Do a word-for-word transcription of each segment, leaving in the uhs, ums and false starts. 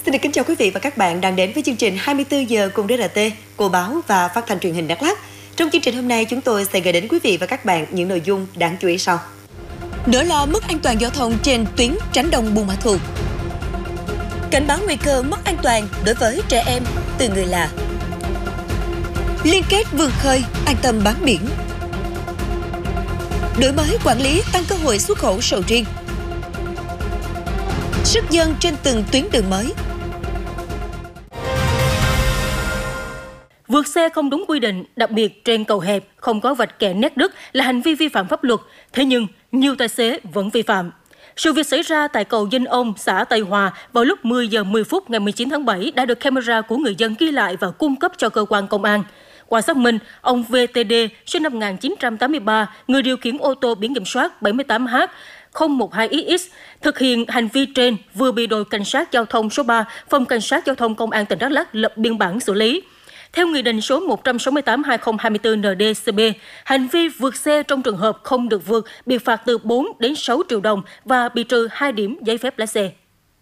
Xin được kính chào quý vị và các bạn đang đến với chương trình hai mươi tư giờ cùng đê rờ tê của báo và phát thanh truyền hình Đắk Lắk. Trong chương trình hôm nay chúng tôi sẽ gửi đến quý vị và các bạn những nội dung đáng chú ý sau. Nỗi lo mất an toàn giao thông trên tuyến Tránh Đông Buôn Ma Thuột. Cảnh báo nguy cơ mất an toàn đối với trẻ em từ người lạ. Liên kết vươn khơi, an tâm bám biển. Đổi mới quản lý tăng cơ hội xuất khẩu sầu riêng. Sức dân trên từng tuyến đường mới. Vượt xe không đúng quy định, đặc biệt trên cầu hẹp không có vạch kẻ nét đất là hành vi vi phạm pháp luật. Thế nhưng, nhiều tài xế vẫn vi phạm. Sự việc xảy ra tại cầu Dinh Ông, xã Tây Hòa vào lúc mười giờ mười phút ngày mười chín tháng bảy đã được camera của người dân ghi lại và cung cấp cho cơ quan công an. Qua xác minh, ông vê tê đê sinh năm một nghìn chín trăm tám mươi ba, người điều khiển ô tô biển kiểm soát bảy mươi tám H không một hai X thực hiện hành vi trên vừa bị đội cảnh sát giao thông số ba, phòng cảnh sát giao thông công an tỉnh Đắk Lắk lập biên bản xử lý. Theo Nghị định số một trăm sáu mươi tám trên hai nghìn không trăm hai mươi tư en đê cê bê, hành vi vượt xe trong trường hợp không được vượt bị phạt từ bốn đến sáu triệu đồng và bị trừ hai điểm giấy phép lái xe.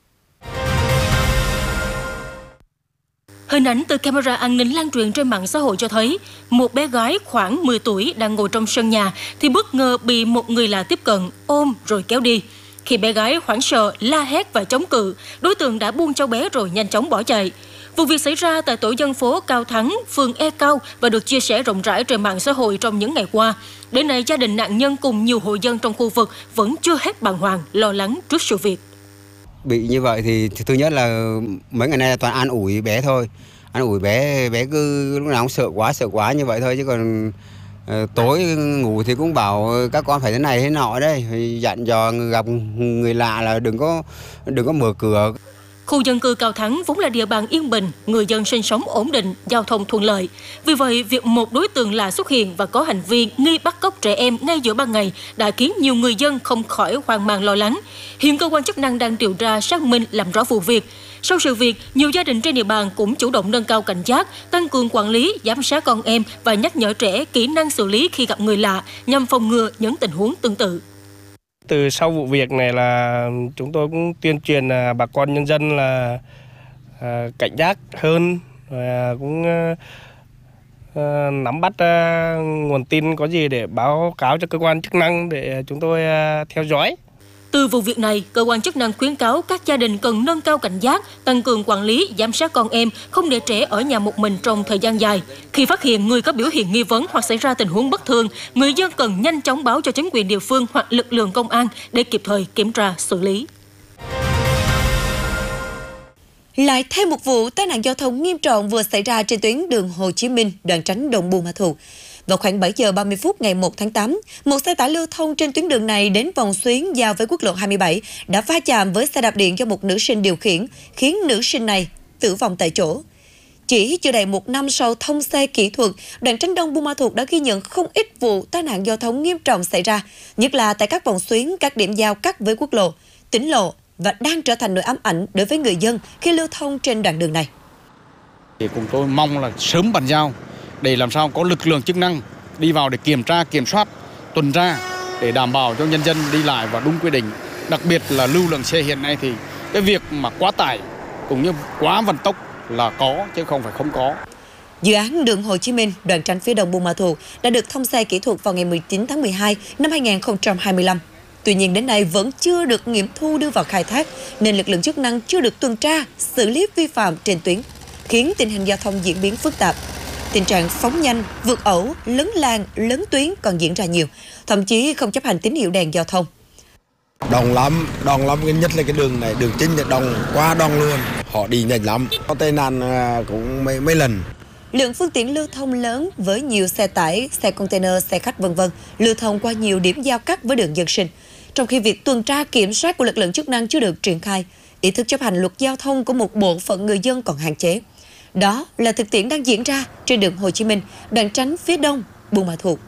Hình ảnh từ camera an ninh lan truyền trên mạng xã hội cho thấy một bé gái khoảng mười tuổi đang ngồi trong sân nhà thì bất ngờ bị một người lạ tiếp cận, ôm rồi kéo đi. Khi bé gái hoảng sợ, la hét và chống cự, đối tượng đã buông cháu bé rồi nhanh chóng bỏ chạy. Vụ việc xảy ra tại tổ dân phố Cao Thắng, phường E Cao và được chia sẻ rộng rãi trên mạng xã hội trong những ngày qua. Đến nay, gia đình nạn nhân cùng nhiều hộ dân trong khu vực vẫn chưa hết bàng hoàng, lo lắng trước sự việc. Bị như vậy thì thứ nhất là mấy ngày nay toàn an ủi bé thôi. An ủi bé, bé cứ lúc nào cũng sợ quá, sợ quá như vậy thôi. Chứ còn uh, tối ngủ thì cũng bảo các con phải thế này thế nọ đấy. Dặn dò gặp người lạ là đừng có, đừng có mở cửa. Khu dân cư Cao Thắng vốn là địa bàn yên bình, người dân sinh sống ổn định, giao thông thuận lợi. Vì vậy, việc một đối tượng lạ xuất hiện và có hành vi nghi bắt cóc trẻ em ngay giữa ban ngày đã khiến nhiều người dân không khỏi hoang mang lo lắng. Hiện cơ quan chức năng đang điều tra xác minh làm rõ vụ việc. Sau sự việc, nhiều gia đình trên địa bàn cũng chủ động nâng cao cảnh giác, tăng cường quản lý, giám sát con em và nhắc nhở trẻ kỹ năng xử lý khi gặp người lạ nhằm phòng ngừa những tình huống tương tự. Từ sau vụ việc này là chúng tôi cũng tuyên truyền bà con nhân dân là à, cảnh giác hơn và cũng à, nắm bắt à, nguồn tin có gì để báo cáo cho cơ quan chức năng để chúng tôi à, theo dõi. Từ vụ việc này, cơ quan chức năng khuyến cáo các gia đình cần nâng cao cảnh giác, tăng cường quản lý, giám sát con em, không để trẻ ở nhà một mình trong thời gian dài. Khi phát hiện người có biểu hiện nghi vấn hoặc xảy ra tình huống bất thường, người dân cần nhanh chóng báo cho chính quyền địa phương hoặc lực lượng công an để kịp thời kiểm tra, xử lý. Lại thêm một vụ tai nạn giao thông nghiêm trọng vừa xảy ra trên tuyến đường Hồ Chí Minh, đoạn Tránh Đông Buôn Ma Thuột. Vào khoảng bảy giờ ba mươi phút ngày một tháng tám, một xe tải lưu thông trên tuyến đường này đến vòng xuyến giao với quốc lộ hai mươi bảy đã va chạm với xe đạp điện do một nữ sinh điều khiển, khiến nữ sinh này tử vong tại chỗ. Chỉ chưa đầy một năm sau thông xe kỹ thuật, đoạn Tránh Đông Buôn Ma Thuột đã ghi nhận không ít vụ tai nạn giao thông nghiêm trọng xảy ra, nhất là tại các vòng xuyến, các điểm giao cắt với quốc lộ, tỉnh lộ và đang trở thành nỗi ám ảnh đối với người dân khi lưu thông trên đoạn đường này. Thì cùng tôi mong là sớm bàn giao để làm sao có lực lượng chức năng đi vào để kiểm tra, kiểm soát, tuần tra để đảm bảo cho nhân dân đi lại và đúng quy định. Đặc biệt là lưu lượng xe hiện nay thì cái việc mà quá tải cũng như quá vận tốc là có chứ không phải không có. Dự án đường Hồ Chí Minh, đoạn Tránh phía đông Buôn Ma Thuột đã được thông xe kỹ thuật vào ngày mười chín tháng mười hai năm hai nghìn không trăm hai mươi lăm. Tuy nhiên đến nay vẫn chưa được nghiệm thu đưa vào khai thác nên lực lượng chức năng chưa được tuần tra, xử lý vi phạm trên tuyến, khiến tình hình giao thông diễn biến phức tạp. Tình trạng phóng nhanh, vượt ẩu, lấn làn, lấn tuyến còn diễn ra nhiều, thậm chí không chấp hành tín hiệu đèn giao thông. Đông lắm, đông lắm, cái nhất là cái đường này, đường chính là đông, quá đông luôn. Họ đi nhanh lắm, có tai nạn cũng mấy, mấy lần. Lượng phương tiện lưu thông lớn với nhiều xe tải, xe container, xe khách vân vân lưu thông qua nhiều điểm giao cắt với đường dân sinh. Trong khi việc tuần tra kiểm soát của lực lượng chức năng chưa được triển khai, ý thức chấp hành luật giao thông của một bộ phận người dân còn hạn chế. Đó là thực tiễn đang diễn ra trên đường Hồ Chí Minh, đoạn Tránh phía đông, Buôn Ma Thuột.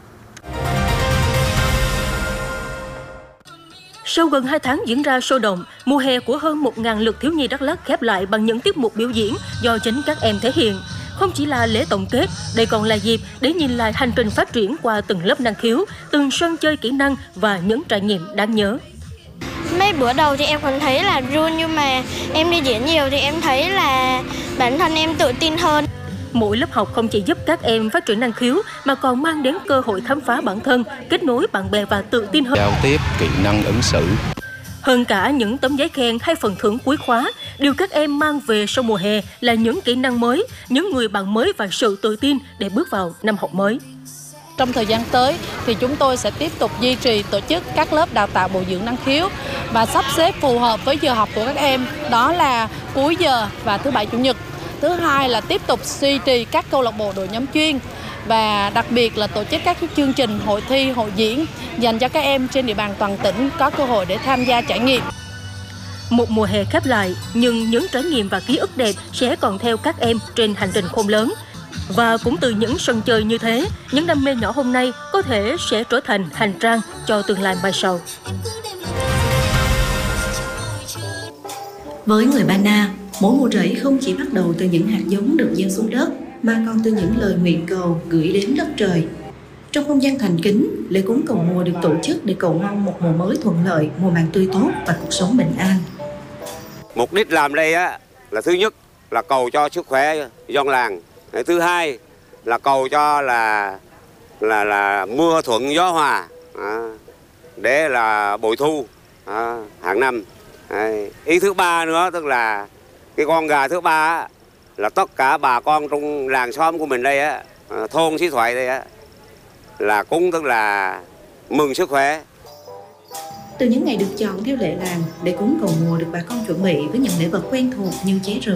Sau gần hai tháng diễn ra sôi động, mùa hè của hơn một nghìn lượt thiếu nhi Đắk Lắk khép lại bằng những tiết mục biểu diễn do chính các em thể hiện. Không chỉ là lễ tổng kết, đây còn là dịp để nhìn lại hành trình phát triển qua từng lớp năng khiếu, từng sân chơi kỹ năng và những trải nghiệm đáng nhớ. Mấy bữa đầu thì em còn thấy là run, nhưng mà em đi diễn nhiều thì em thấy là bản thân em tự tin hơn. Mỗi lớp học không chỉ giúp các em phát triển năng khiếu mà còn mang đến cơ hội khám phá bản thân, kết nối bạn bè và tự tin hơn. Giao tiếp, kỹ năng ứng xử. Hơn cả những tấm giấy khen hay phần thưởng cuối khóa, điều các em mang về sau mùa hè là những kỹ năng mới, những người bạn mới và sự tự tin để bước vào năm học mới. Trong thời gian tới thì chúng tôi sẽ tiếp tục duy trì tổ chức các lớp đào tạo bồi dưỡng năng khiếu và sắp xếp phù hợp với giờ học của các em, đó là cuối giờ và thứ bảy chủ nhật. Thứ hai là tiếp tục duy trì các câu lạc bộ đội nhóm chuyên và đặc biệt là tổ chức các chương trình hội thi, hội diễn dành cho các em trên địa bàn toàn tỉnh có cơ hội để tham gia trải nghiệm. Một mùa hè khép lại, nhưng những trải nghiệm và ký ức đẹp sẽ còn theo các em trên hành trình khôn lớn. Và cũng từ những sân chơi như thế, những đam mê nhỏ hôm nay có thể sẽ trở thành hành trang cho tương lai mai sau. Với người Ba Na, mỗi mùa rẫy không chỉ bắt đầu từ những hạt giống được gieo xuống đất, mà còn từ những lời nguyện cầu gửi đến đất trời. Trong không gian thành kính, lễ cúng cầu mùa được tổ chức để cầu mong một mùa mới thuận lợi, mùa màng tươi tốt và cuộc sống bình an. Mục đích làm đây á là thứ nhất là cầu cho sức khỏe dân làng, thứ hai là cầu cho là là là mưa thuận gió hòa, à, để là bội thu à, hàng năm. À, ý thứ ba nữa tức là cái con gà thứ ba á, là tất cả bà con trong làng xóm của mình đây á, thôn Xí Thoại đây á, là cũng tức là mừng sức khỏe. Từ những ngày được chọn theo lệ làng, để cúng cầu mùa được bà con chuẩn bị với những lễ vật quen thuộc như cháy rượu,